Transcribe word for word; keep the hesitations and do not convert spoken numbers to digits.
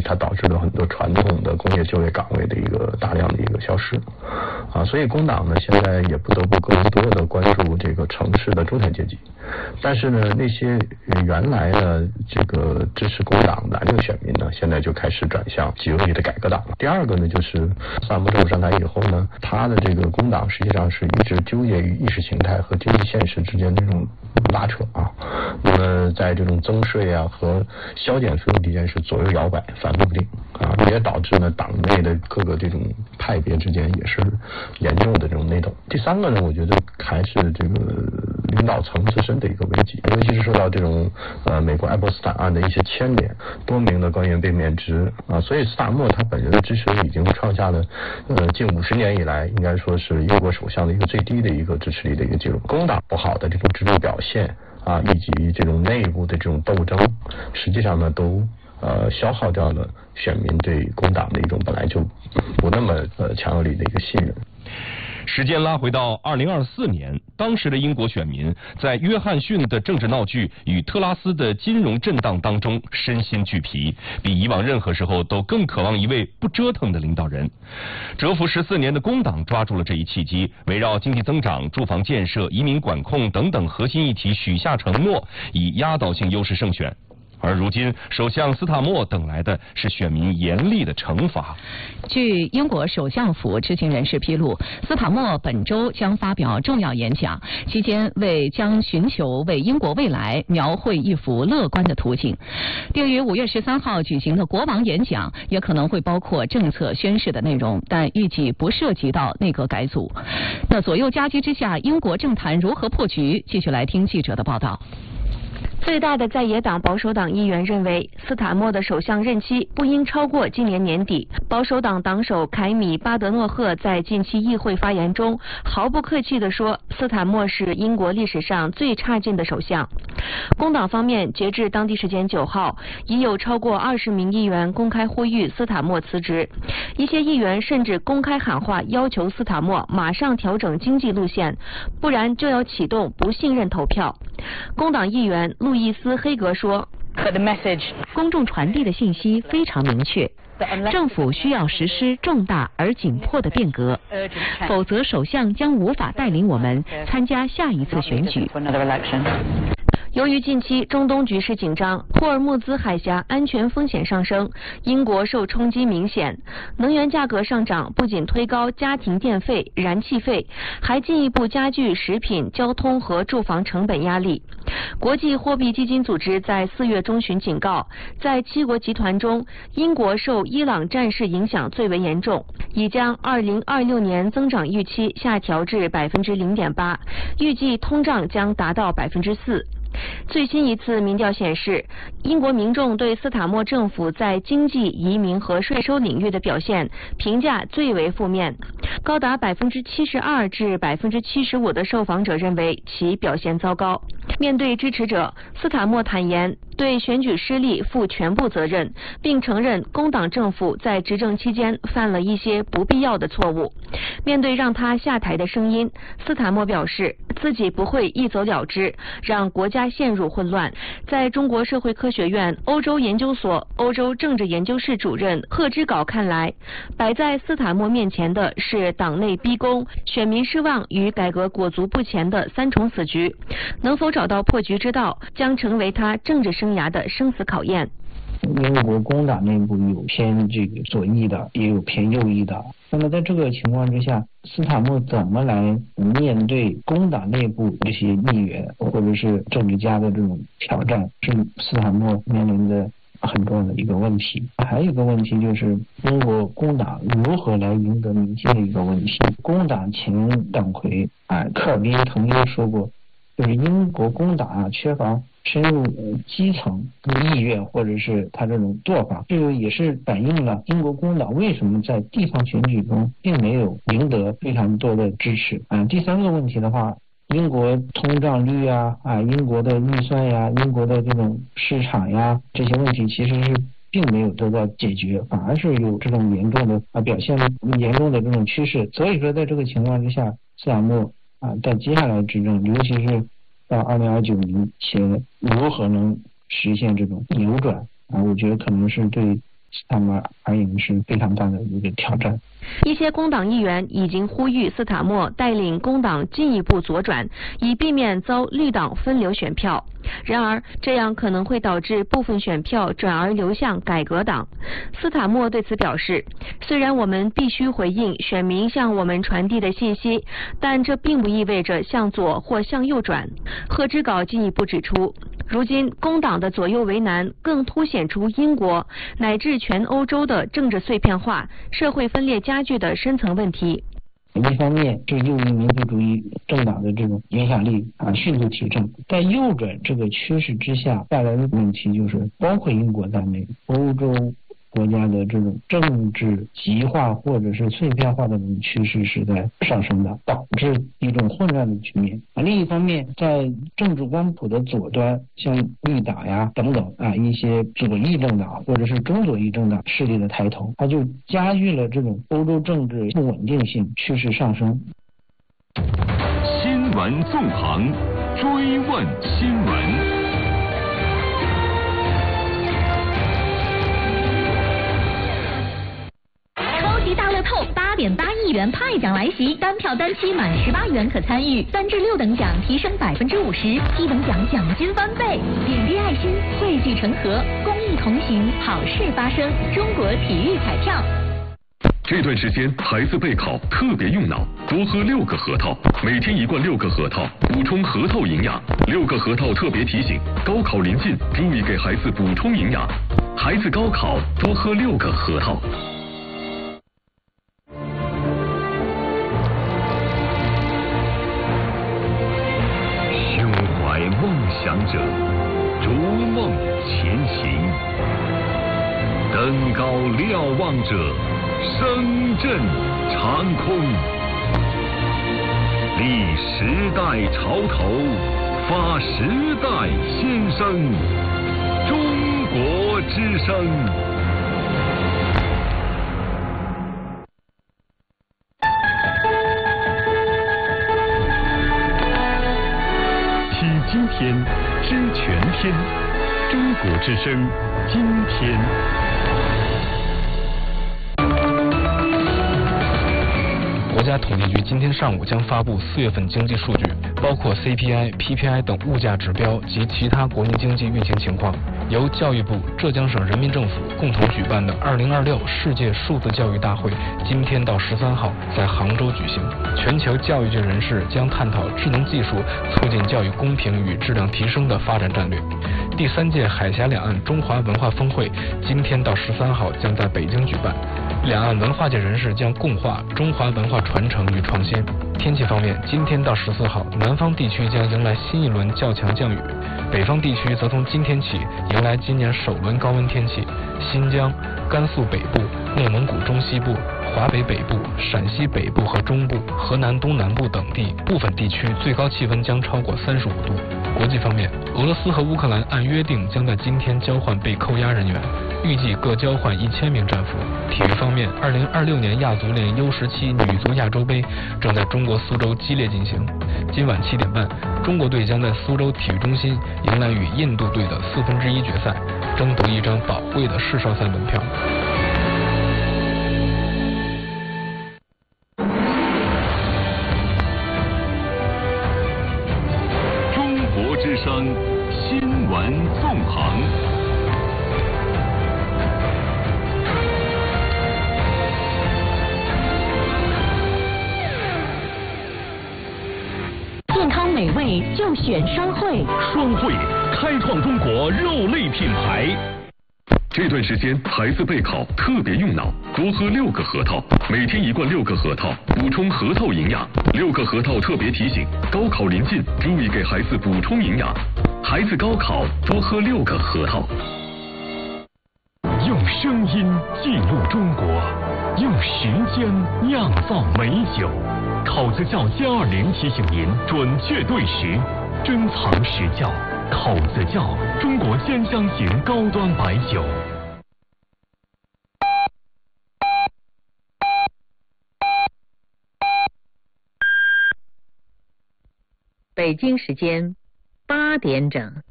为它导致了很多传统的工业就业岗位的一个大量的一个消失，啊，所以工党呢现在也不得不更多的关注这个城市的中产阶级，但是呢，那些原来呢这个支持工党的蓝领选民呢，现在就开始转向极右翼的改革党了。第二个呢，就是斯坦默政府上台以后呢，他的这个工党实际上是一直纠结于意识形态和经济现实之间的这种拉扯啊，那么在这种增税啊和削减费用之间是左右摇摆，反复不定啊，也导致呢党内的各个这种派别之间也是严重的这种内斗。第三个呢，我觉得还是这个领导层自身的一个危机，尤其是受到这种呃美国爱泼斯坦案的一些牵连，多名的官员被免职啊，所以斯塔默他本人的支持率已经创下了呃近五十年以来应该说是英国首相的一个最低的一个支持率的一个记录。工党不好的这种制度表现啊，以及这种内部的这种斗争，实际上呢都呃消耗掉了选民对工党的一种本来就不那么呃强有力的一个信任。 时间拉回到二零二四年，当时的英国选民在约翰逊的政治闹剧与特拉斯的金融震荡当中身心俱疲，比以往任何时候都更渴望一位不折腾的领导人。蛰伏十四年的工党抓住了这一契机，围绕经济增长、住房建设、移民管控等等核心议题许下承诺，以压倒性优势胜选。而如今，首相斯塔默等来的是选民严厉的惩罚。 据英国首相府知情人士披露，斯塔默本周将发表重要演讲，期间为将寻求为英国未来描绘一幅乐观的图景。定于五月十三号举行的国王演讲也可能会包括政策宣示的内容，但预计不涉及到内阁改组。那左右夹击之下，英国政坛如何破局？继续来听记者的报道。 最大的在野党保守党议员认为，斯塔默的首相任期不应超过今年年底。保守党党首凯米·巴德诺赫在近期议会发言中毫不客气地说，斯塔默是英国历史上最差劲的首相。工党方面，截至当地时间九号，已有超过二十名议员公开呼吁斯塔默辞职，一些议员甚至公开喊话，要求斯塔默马上调整经济路线，不然就要启动不信任投票。工党议员路易斯·黑格说， 公众传递的信息非常明确，政府需要实施重大而紧迫的变革，否则首相将无法带领我们参加下一次选举。 由于近期中东局势紧张，霍尔木兹海峡安全风险上升，英国受冲击明显。能源价格上涨不仅推高家庭电费、燃气费，还进一步加剧食品、交通和住房成本压力。国际货币基金组织在四月中旬警告，在七国集团中，英国受伊朗战事影响最为严重，已将二零二六年增长预期下调至百分之零点八，预计通胀将达到百分之四。最新一次民调显示，英国民众对斯塔默政府在经济、移民和税收领域的表现评价最为负面，高达百分之七十二至百分之七十五的受访者认为其表现糟糕。面对支持者，斯塔默坦言对选举失利负全部责任，并承认工党政府在执政期间犯了一些不必要的错误。面对让他下台的声音，斯塔默表示自己不会一走了之，让国家陷入混乱。在中国社会科学院欧洲研究所欧洲政治研究室主任贺之镐看来，摆在斯塔默面前的是党内逼宫、选民失望与改革裹足不前的三重死局，能否找到破局之道，将成为他政治生涯的生死考验。 英国工党内部有偏这个左翼的，也有偏右翼的。那么在这个情况之下，斯塔默怎么来面对工党内部这些议员或者是政治家的这种挑战，是斯塔默面临的很重要的一个问题。还有一个问题就是英国工党如何来赢得民心的一个问题。工党前党魁啊科尔宾曾经说过，就是英国工党啊缺乏深入基层意愿或者是他这种做法，这个也是反映了英国工党为什么在地方选举中并没有赢得非常多的支持啊。第三个问题的话，英国通胀率啊啊，英国的预算呀，英国的这种市场呀，这些问题其实是并没有得到解决，反而是有这种严重的啊表现严重的这种趋势。所以说在这个情况之下，斯塔默啊在接下来执政，尤其是到二零二九年前如何能实现这种扭转啊，我觉得可能是对他们而言是非常大的一个挑战。 一些工党议员已经呼吁斯塔默带领工党进一步左转，以避免遭绿党分流选票。然而，这样可能会导致部分选票转而流向改革党。斯塔默对此表示，虽然我们必须回应选民向我们传递的信息，但这并不意味着向左或向右转。贺知稿进一步指出，如今工党的左右为难，更凸显出英国乃至全欧洲的政治碎片化、社会分裂加剧的深层问题。 一方面，这右翼民族主义政党的这种影响力啊迅速提升，在右转这个趋势之下带来的问题就是，包括英国在内，欧洲国家的这种政治极化或者是碎片化的这种趋势是在上升的，导致一种混乱的局面。啊，另一方面，在政治光谱的左端，像绿党呀等等啊一些左翼政党或者是中左翼政党势力的抬头，它就加剧了这种欧洲政治不稳定性趋势上升。 新闻纵横，追问新闻。 大乐透八点八亿元派奖来袭，单票单期满十八元可参与，三至六等奖提升百分之五十，七等奖奖金翻倍。点滴爱心，汇聚成河，公益同行，好事发生。中国体育彩票。 这段时间孩子备考特别用脑，多喝六个核桃，每天一罐六个核桃，补充核桃营养。六个核桃特别提醒：高考临近，注意给孩子补充营养。孩子高考多喝六个核桃。梦想者逐梦前行，登高瞭望者声震长空，立时代潮头，发时代先声，中国之声。今天知全天，中国之声，今天。 国家统计局今天上午将发布四月份经济数据，包括 C P I、P P I 等物价指标及其他国内经济运行情况。由教育部、浙江省人民政府共同举办的二零二六世界数字教育大会，今天到十三号在杭州举行。全球教育界人士将探讨智能技术促进教育公平与质量提升的发展战略。第三届海峡两岸中华文化峰会今天到十三号将在北京举办，两岸文化界人士将共话中华文化传承与创新。天气方面，今天到十四号，南方地区将迎来新一轮较强降雨，北方地区则从今天起迎来今年首轮高温天气。新疆、甘肃北部、内蒙古中西部、华北北部、陕西北部和中部、河南东南部等地部分地区最高气温将超过三十五度。国际方面，俄罗斯和乌克兰按约定将在今天交换被扣押人员，预计各交换一千名战俘。体育方面，二零二六年亚足联 U 十七女足亚洲杯正在中国苏州激烈进行。今晚七点半，中国队将在苏州体育中心迎来与印度队的四分之一决赛，争夺一张宝贵的世少赛门票。 中国之声新闻纵横。 健康美味就选双汇， 双汇开创中国肉类品牌。这段时间孩子备考特别用脑，多喝六个核桃，每天一罐六个核桃，补充核桃营养。六个核桃特别提醒：高考临近，注意给孩子补充营养。孩子高考多喝六个核桃。用声音记录中国，用时间酿造美酒。口子窖歼二零提醒您准确对时，珍藏实窖。口子窖，中国鲜香型高端白酒。 北京时间八点整。